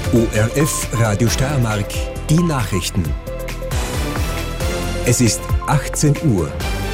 ORF Radio Steiermark, die Nachrichten. Es ist 18 Uhr.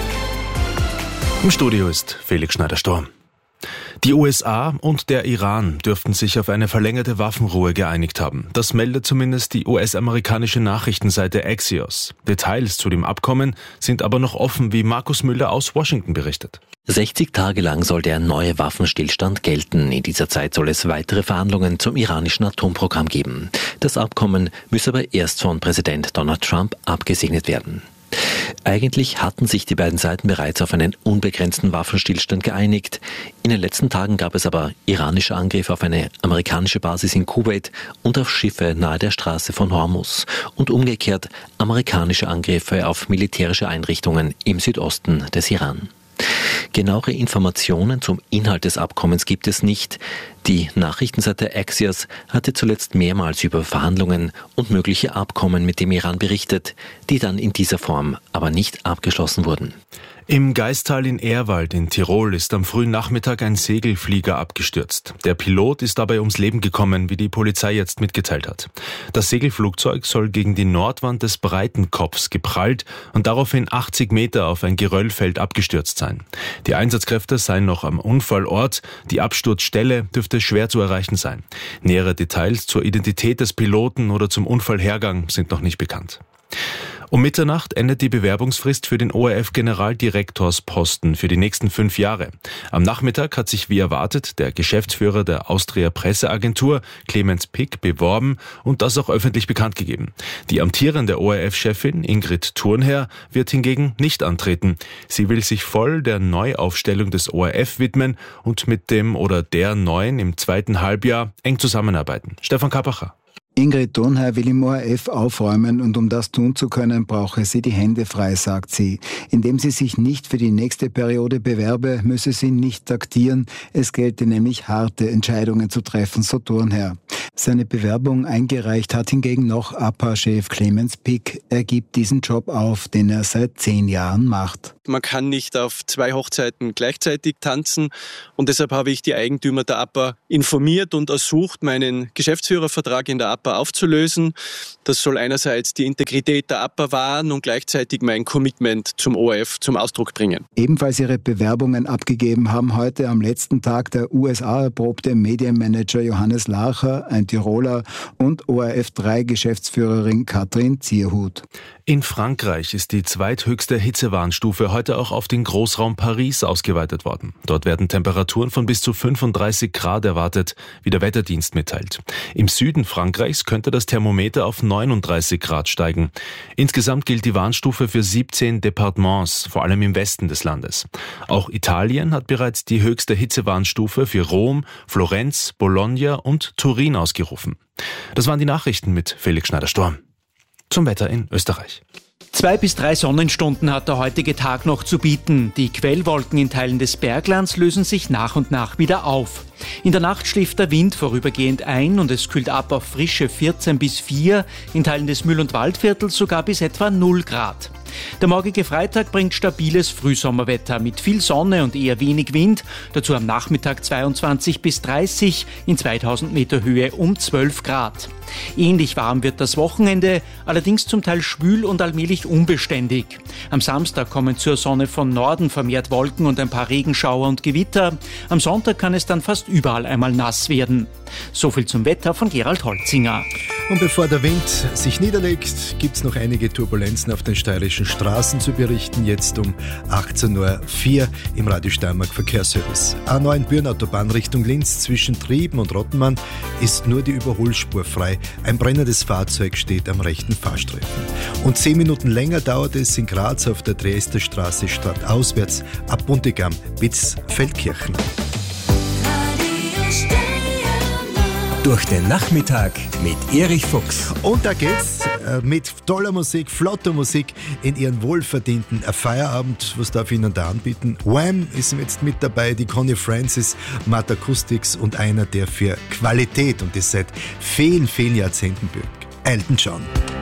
Im Studio ist Felix Schneider-Storm. Die USA und der Iran dürften sich auf eine verlängerte Waffenruhe geeinigt haben. Das meldet zumindest die US-amerikanische Nachrichtenseite Axios. Details zu dem Abkommen sind aber noch offen, wie Markus Müller aus Washington berichtet. 60 Tage lang soll der neue Waffenstillstand gelten. In dieser Zeit soll es weitere Verhandlungen zum iranischen Atomprogramm geben. Das Abkommen müsse aber erst von Präsident Donald Trump abgesegnet werden. Eigentlich hatten sich die beiden Seiten bereits auf einen unbegrenzten Waffenstillstand geeinigt. In den letzten Tagen gab es aber iranische Angriffe auf eine amerikanische Basis in Kuwait und auf Schiffe nahe der Straße von Hormuz und umgekehrt amerikanische Angriffe auf militärische Einrichtungen im Südosten des Iran. Genauere Informationen zum Inhalt des Abkommens gibt es nicht. Die Nachrichtenseite Axios hatte zuletzt mehrmals über Verhandlungen und mögliche Abkommen mit dem Iran berichtet, die dann in dieser Form aber nicht abgeschlossen wurden. Im Gaistal in Ehrwald in Tirol ist am frühen Nachmittag ein Segelflieger abgestürzt. Der Pilot ist dabei ums Leben gekommen, wie die Polizei jetzt mitgeteilt hat. Das Segelflugzeug soll gegen die Nordwand des Breitenkopfs geprallt und daraufhin 80 Meter auf ein Geröllfeld abgestürzt sein. Die Einsatzkräfte seien noch am Unfallort. Die Absturzstelle dürfte schwer zu erreichen sein. Nähere Details zur Identität des Piloten oder zum Unfallhergang sind noch nicht bekannt. Um Mitternacht endet die Bewerbungsfrist für den ORF-Generaldirektorsposten für die nächsten 5 Jahre. Am Nachmittag hat sich wie erwartet der Geschäftsführer der Austria Presseagentur, Clemens Pick, beworben und das auch öffentlich bekannt gegeben. Die amtierende ORF-Chefin Ingrid Thurnherr wird hingegen nicht antreten. Sie will sich voll der Neuaufstellung des ORF widmen und mit dem oder der Neuen im zweiten Halbjahr eng zusammenarbeiten. Stefan Kapacher. Ingrid Thurnherr will im ORF aufräumen und um das tun zu können, brauche sie die Hände frei, sagt sie. Indem sie sich nicht für die nächste Periode bewerbe, müsse sie nicht taktieren. Es gelte nämlich harte Entscheidungen zu treffen, so Thurnherr. Seine Bewerbung eingereicht hat hingegen noch APA-Chef Clemens Pick. Er gibt diesen Job auf, den er seit 10 Jahren macht. Man kann nicht auf 2 Hochzeiten gleichzeitig tanzen und deshalb habe ich die Eigentümer der APA informiert und ersucht, meinen Geschäftsführervertrag in der APA aufzulösen. Das soll einerseits die Integrität der APA wahren und gleichzeitig mein Commitment zum ORF zum Ausdruck bringen. Ebenfalls ihre Bewerbungen abgegeben haben heute am letzten Tag der USA-erprobte Medienmanager Johannes Larcher, ein Tiroler, und ORF3-Geschäftsführerin Katrin Zierhut. In Frankreich ist die zweithöchste Hitzewarnstufe heute auch auf den Großraum Paris ausgeweitet worden. Dort werden Temperaturen von bis zu 35 Grad erwartet, wie der Wetterdienst mitteilt. Im Süden Frankreichs könnte das Thermometer auf 39 Grad steigen. Insgesamt gilt die Warnstufe für 17 Departements, vor allem im Westen des Landes. Auch Italien hat bereits die höchste Hitzewarnstufe für Rom, Florenz, Bologna und Turin ausgerufen. Das waren die Nachrichten mit Felix Schneider-Storm. Zum Wetter in Österreich. 2 bis 3 Sonnenstunden hat der heutige Tag noch zu bieten. Die Quellwolken in Teilen des Berglands lösen sich nach und nach wieder auf. In der Nacht schläft der Wind vorübergehend ein und es kühlt ab auf frische 14 bis 4, in Teilen des Mühl- und Waldviertels sogar bis etwa 0 Grad. Der morgige Freitag bringt stabiles Frühsommerwetter mit viel Sonne und eher wenig Wind, dazu am Nachmittag 22 bis 30, in 2000 Meter Höhe um 12 Grad. Ähnlich warm wird das Wochenende, allerdings zum Teil schwül und allmählich unbeständig. Am Samstag kommen zur Sonne von Norden vermehrt Wolken und ein paar Regenschauer und Gewitter. Am Sonntag kann es dann fast überall einmal nass werden. So viel zum Wetter von Gerald Holzinger. Und bevor der Wind sich niederlegt, gibt es noch einige Turbulenzen auf den steirischen Straßen zu berichten. Jetzt um 18.04 Uhr im Radio Steiermark Verkehrsservice. A9 Büren-Autobahn Richtung Linz zwischen Trieben und Rottmann ist nur die Überholspur frei. Ein brennendes Fahrzeug steht am rechten Fahrstreifen. Und 10 Minuten länger dauert es in Graz auf der Dresdner Straße stadtauswärts ab Buntigam bis Feldkirchen. Durch den Nachmittag mit Erich Fuchs. Und da geht's mit toller Musik, flotter Musik in ihren wohlverdienten Feierabend. Was darf ich Ihnen da anbieten? Wham ist jetzt mit dabei, die Connie Francis, Matt Acoustics und einer, der für Qualität und das seit vielen, vielen Jahrzehnten bürgt. Elton John.